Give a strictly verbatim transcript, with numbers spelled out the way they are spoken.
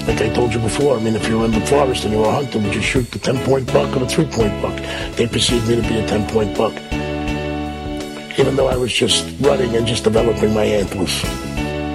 Like I told you before, I mean, if you were in the forest and you were hunting, would you shoot the ten-point buck or the three-point buck? They perceived me to be a ten-point buck, even though I was just running and just developing my antlers.